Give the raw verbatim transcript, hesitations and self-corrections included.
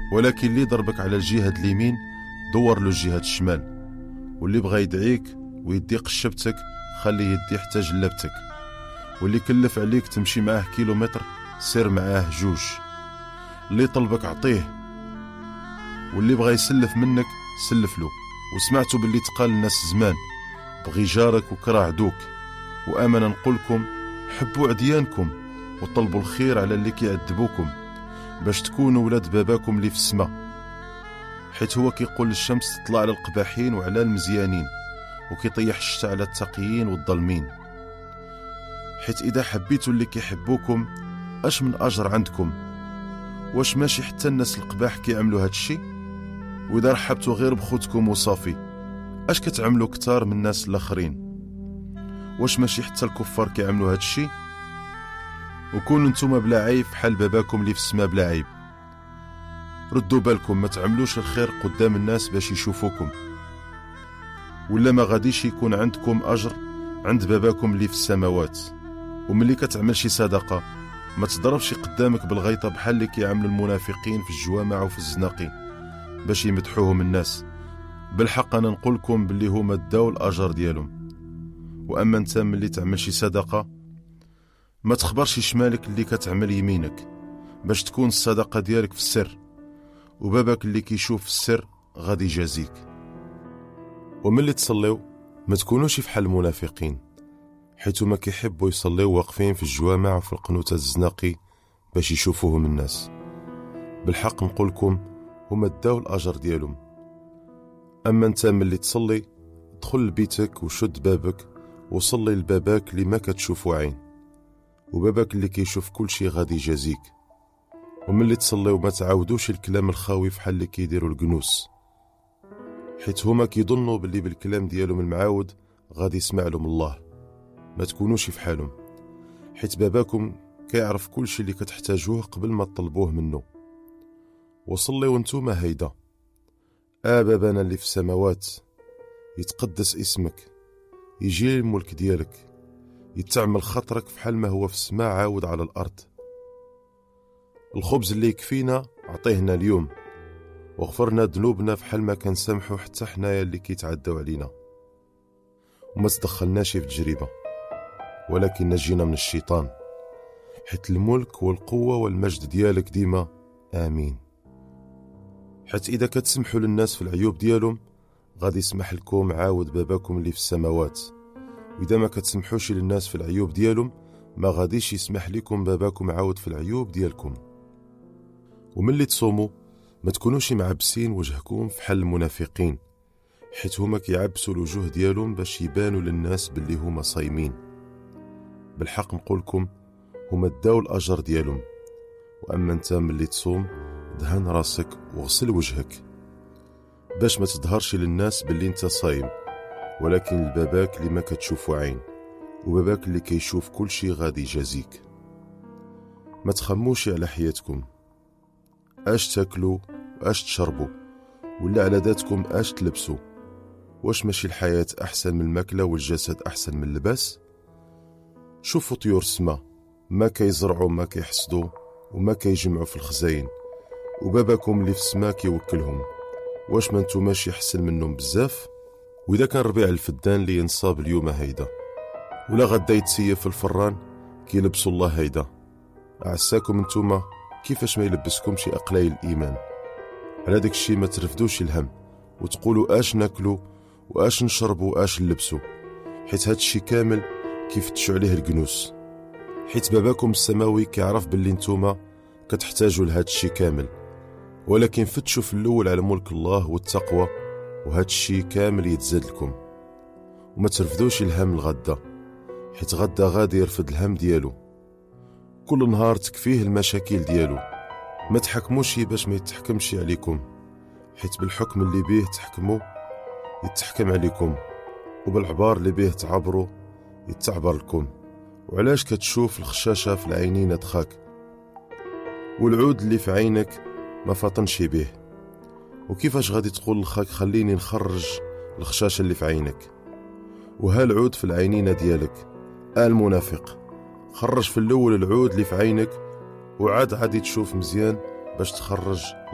ولكن اللي ضربك على الجهة اليمين دور له الجهة الشمال، واللي بغى يدعيك ويدي قشبتك خليه يدي حتى جلبتك، واللي كلف عليك تمشي معاه كيلومتر سير معاه جوج، اللي طلبك عطيه، واللي بغى يسلف منك سلف له. وسمعتوا باللي تقال الناس زمان بغي جارك وكره عدوك، وأمنا نقولكم حبوا عديانكم وطلبوا الخير على اللي كيعذبوكم باش تكونوا ولاد باباكم اللي في السماء، حيت هو كيقول الشمس تطلع على القباحين وعلى المزيانين، وكيطيح الشتا على التقيين والظالمين. حيت إذا حبيتوا اللي كيحبوكم اش من أجر عندكم؟ واش ماشي حتى الناس القباح كيعملوا هاد الشي؟ وإذا رحبتوا غير بخوتكم وصافي اش كتعملوا كتار من الناس الآخرين؟ واش ماشي حتى الكفار كيعملوا هاد الشي؟ وكونوا نتوما بلا عيب بحال باباكم اللي في السماء بلا عيب. ردوا بالكم ما تعملوش الخير قدام الناس باش يشوفوكم، ولا ما غاديش يكون عندكم أجر عند باباكم اللي في السماوات. وملي كتعمل شي صدقة ما تضربش قدامك بالغيطة بحال اللي كيعملوا المنافقين في الجوامع وفي الزناقي باش يمدحوهم الناس. بالحق أنا نقولكم باللي هما داو الأجر ديالهم. وأما انت ملي تعمل شي صدقة ما تخبرش شمالك اللي كتعمل يمينك باش تكون الصدقة ديالك في السر، وباباك اللي كيشوف في السر غادي يجازيك. وملي تصليو ما تكونوش بحال المنافقين، حيث ما كيحبوا يصليو واقفين في الجوامع وفي القنوت الزناقي باش يشوفوهم الناس. بالحق نقولكم هما داو الأجر ديالهم. أما انت ملي تصلي دخل لبيتك وشد بابك وصلي لباباك اللي ما كتشوفو عين، وباباك اللي كيشوف كل شي غادي يجازيك. وملي تصليو ما تعاودوش الكلام الخاوي بحال اللي كيديروا الجنوس، حيت هما كيظنوا باللي بالكلام ديالهم المعاود غادي يسمع لهم الله. ما تكونوش فحالهم، حيت باباكم كيعرف كل شي اللي كتحتاجوه قبل ما تطلبوه منه. وصليو نتوما هيدا: آ بابانا اللي في السماوات، يتقدس اسمك، يجي الملك ديالك، يتعمل خطرك فحال ما هو في السماء عاود على الأرض. الخبز اللي يكفينا عطيهنا اليوم، وغفرنا ذنوبنا فحال ما كنسامحو حتى حنايا اللي كيتعداو علينا. وما تدخلناش في تجربة ولكن نجينا من الشيطان، حيت الملك والقوة والمجد ديالك ديما آمين. حيت إذا كتسمحوا للناس في العيوب ديالهم غادي يسمح لكم عاود باباكم اللي في السماوات، وإذا ما كتسمحوش للناس في العيوب ديالهم ما غاديش يسمح لكم باباكم عاود في العيوب ديالكم. وملي تصوموا ما تكونوش معبسين وجهكم فحال المنافقين، حيت هما كيعبسوا الوجوه ديالهم باش يبانوا للناس باللي هما صايمين. بالحق نقولكم هما داو الأجر ديالهم. وأما انت ملي تصوم دهن راسك وغسل وجهك باش ما تظهرش للناس باللي انت صايم، ولكن لباباك اللي ما كتشوفو عين، وباباك اللي كيشوف كل شي غادي يجازيك. ما تخموش على حياتكم اش تاكلوا واش تشربوا، ولا على ذاتكم اش تلبسوا. واش ماشي الحياة احسن من الماكلة والجسد احسن من اللباس؟ شوفوا طيور السما، ما كيزرعوا ما كيحصدوا وما كيجمعوا في الخزاين، وباباكم اللي في السما كيوكلهم. واش ما نتو ماشي احسن منهم بزاف؟ واذا كان ربيع الفدان اللي ينصاب اليوم هيدا ولا غدا يتسيف في الفران كيلبسوا الله هيدا، عساكم نتوما كيفاش ما يلبسكم شي اقلاي الايمان. على داك الشيء ما ترفدوش الهم وتقولوا اش ناكلوا واش نشربوا واش نلبسوا، حيت هاد الشيء كامل كيفتشوا عليه الجنوس. حيت باباكم السماوي كيعرف باللي نتوما كتحتاجوا لهاد الشيء كامل، ولكن فتشوا في الاول على ملك الله والتقوى وهاد الشيء كامل يتزاد لكم. وما ترفدوش الهم الغدا، حيت غدا غادي يرفد الهم ديالو. كل نهار تكفيه المشاكل ديالو. ما تحكموش باش ما يتحكمش عليكم، حيت بالحكم اللي بيه تحكموا يتحكم عليكم، وبالعبار اللي بيه تعبروا يتعبر لكم. وعلاش كتشوف الخشاشة في العينين دخاك والعود اللي في عينك ما فاطنش بيه؟ وكيفاش غادي تقول لخاك خليني نخرج الخشاشة اللي في عينك وها العود في العينين ديالك؟ آه المنافق، خرج في الأول العود اللي في عينك وعاد عادي تشوف مزيان باش تخرج